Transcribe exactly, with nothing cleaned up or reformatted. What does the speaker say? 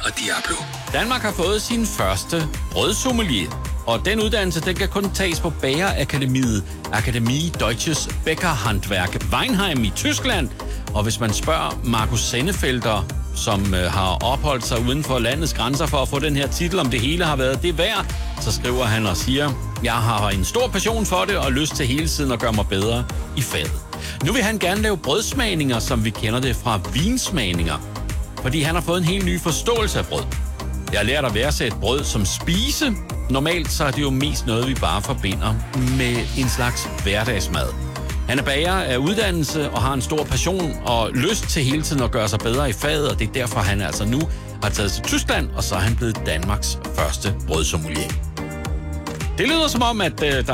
og Diablo. Danmark har fået sin første brødsommelier. Og den uddannelse, den kan kun tages på Bagerakademiet, Akademie Deutsches Bäckerhandwerk Weinheim i Tyskland. Og hvis man spørger Markus Sennefelder, som øh, har opholdt sig uden for landets grænser for at få den her titel, om det hele har været det værd, så skriver han og siger, jeg har en stor passion for det og lyst til hele tiden at gøre mig bedre i faget. Nu vil han gerne lave brødsmagninger, som vi kender det fra vinsmagninger, fordi han har fået en helt ny forståelse af brød. Jeg har lært at værdsætte brød som spise. Normalt så er det jo mest noget, vi bare forbinder med en slags hverdagsmad. Han er bager af uddannelse og har en stor passion og lyst til hele tiden at gøre sig bedre i faget, og det er derfor, han altså nu har taget til Tyskland, og så er han blevet Danmarks første brødsommelier. Det lyder som om, at øh, der